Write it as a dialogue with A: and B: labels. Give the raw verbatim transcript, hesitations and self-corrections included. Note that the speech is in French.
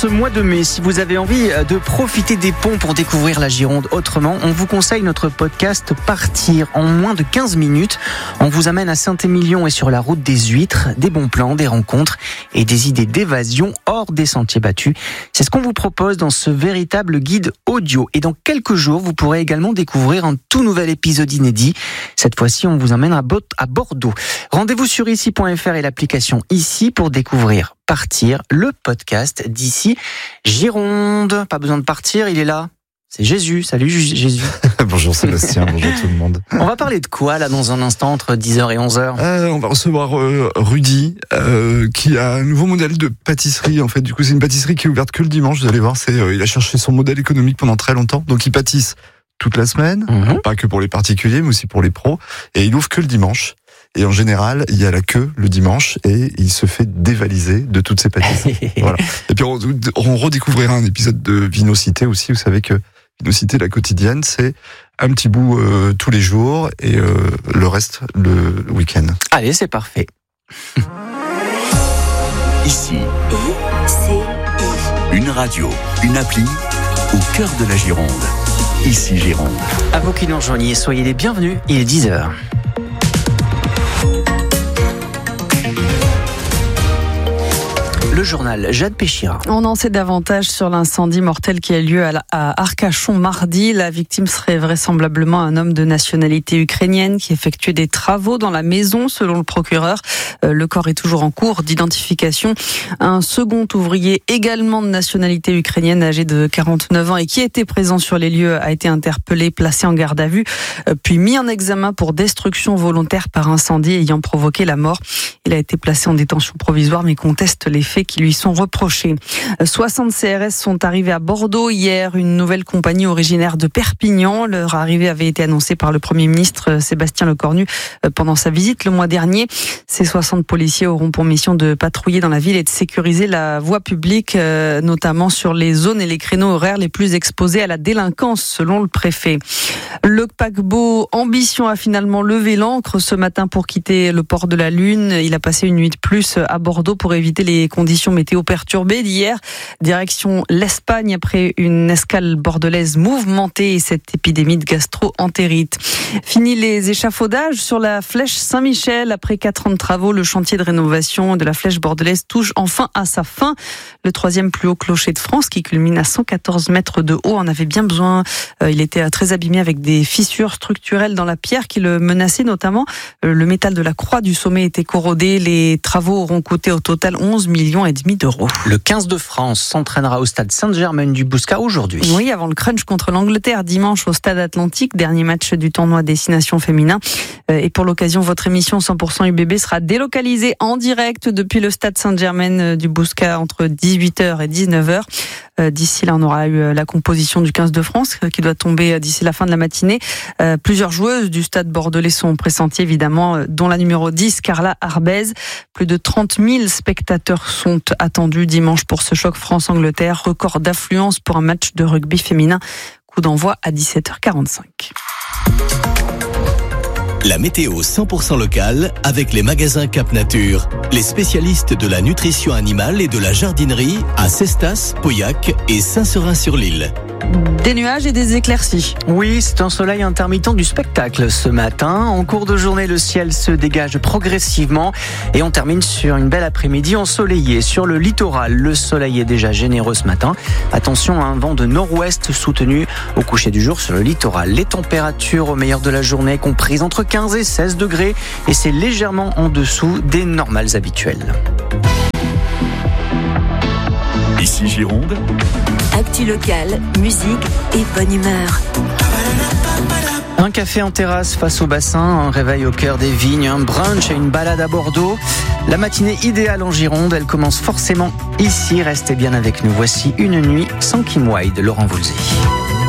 A: ce mois de mai, si vous avez envie de profiter des ponts pour découvrir la Gironde autrement, on vous conseille notre podcast Partir. En moins de quinze minutes, on vous amène à Saint-Émilion et sur la route des Huîtres, des bons plans, des rencontres et des idées d'évasion hors des sentiers battus. C'est ce qu'on vous propose dans ce véritable guide audio. Et dans quelques jours, vous pourrez également découvrir un tout nouvel épisode inédit. Cette fois-ci, on vous emmène à Bordeaux. Rendez-vous sur ici point f r et l'application Ici pour découvrir Partir, le podcast d'Ici Gironde. Pas besoin de partir, il est là. C'est Jésus. Salut Jésus.
B: Bonjour Sébastien, bonjour tout le monde.
A: On va parler de quoi là dans un instant entre dix heures et onze heures
B: euh, On va recevoir euh, Rudy euh, qui a un nouveau modèle de pâtisserie. En fait, du coup, c'est une pâtisserie qui est ouverte que le dimanche. Vous allez voir, c'est euh, il a cherché son modèle économique pendant très longtemps. Donc il pâtisse toute la semaine, mmh. pas que pour les particuliers, mais aussi pour les pros. Et il ouvre que le dimanche. Et en général, il y a la queue le dimanche et il se fait dévaliser de toutes ses pâtisseries. Voilà. Et puis on, on redécouvrira un épisode de Vinocité aussi. Vous savez que Vinocité, la quotidienne, c'est un petit bout euh, tous les jours et euh, le reste le week-end.
A: Allez, c'est parfait.
C: Ici, une radio, une appli au cœur de la Gironde. Ici Gironde.
A: À vous qui nous rejoignez, soyez les bienvenus. Il est dix heures. Le journal, Jade Péchira.
D: On en sait davantage sur l'incendie mortel qui a lieu à, la, à Arcachon mardi. La victime serait vraisemblablement un homme de nationalité ukrainienne qui effectuait des travaux dans la maison, selon le procureur. Euh, le corps est toujours en cours d'identification. Un second ouvrier, également de nationalité ukrainienne, âgé de quarante-neuf ans et qui était présent sur les lieux, a été interpellé, placé en garde à vue, euh, puis mis en examen pour destruction volontaire par incendie ayant provoqué la mort. Il a été placé en détention provisoire mais conteste les faits qui lui sont reprochés. soixante C R S sont arrivés à Bordeaux hier, une nouvelle compagnie originaire de Perpignan. Leur arrivée avait été annoncée par le Premier ministre Sébastien Lecornu pendant sa visite le mois dernier. Ces soixante policiers auront pour mission de patrouiller dans la ville et de sécuriser la voie publique, notamment sur les zones et les créneaux horaires les plus exposés à la délinquance, selon le préfet. Le paquebot Ambition a finalement levé l'ancre ce matin pour quitter le port de la Lune. Il a passé une nuit de plus à Bordeaux pour éviter les conditions météo perturbées d'hier. Direction l'Espagne après une escale bordelaise mouvementée et cette épidémie de gastro-entérite. Fini les échafaudages sur la flèche Saint-Michel. Après quatre ans de travaux, le chantier de rénovation de la flèche bordelaise touche enfin à sa fin. Le troisième plus haut clocher de France, qui culmine à cent quatorze mètres de haut, en avait bien besoin. Il était très abîmé avec des fissures structurelles dans la pierre qui le menaçaient notamment. Le métal de la croix du sommet était corrodé. Les travaux auront coûté au total onze millions et demi d'euros.
A: Le quinze de France s'entraînera au stade Saint-Germain-du-Bouscat aujourd'hui.
D: Oui, avant le crunch contre l'Angleterre dimanche au stade Atlantique, dernier match du tournoi Destination Féminin. Et pour l'occasion, votre émission cent pour cent U B B sera délocalisée en direct depuis le stade Saint-Germain-du-Bouscat entre dix-huit heures et dix-neuf heures. D'ici là, on aura eu la composition du quinze de France qui doit tomber d'ici la fin de la matinée. Euh, plusieurs joueuses du stade bordelais sont pressenties, évidemment, dont la numéro dix, Carla Arbez. Plus de trente mille spectateurs sont attendus dimanche pour ce choc France-Angleterre. Record d'affluence pour un match de rugby féminin. Coup d'envoi à dix-sept heures quarante-cinq.
C: La météo cent pour cent locale avec les magasins Cap Nature. Les spécialistes de la nutrition animale et de la jardinerie à Cestas, Pauillac et Saint-Seurin-sur-l'Île.
D: Des nuages et des éclaircies.
A: Oui, c'est un soleil intermittent du spectacle ce matin. En cours de journée, le ciel se dégage progressivement et on termine sur une belle après-midi ensoleillée. Sur le littoral, le soleil est déjà généreux ce matin. Attention à un vent de nord-ouest soutenu au coucher du jour sur le littoral. Les températures au meilleur de la journée comprises entre quinze et seize degrés et c'est légèrement en dessous des normales habituelles.
C: Ici Gironde.
E: Actu locale, musique et bonne humeur.
A: Un café en terrasse face au bassin, un réveil au cœur des vignes, un brunch et une balade à Bordeaux. La matinée idéale en Gironde, elle commence forcément ici. Restez bien avec nous. Voici Une nuit sans Kim Wilde, Laurent Voulzy.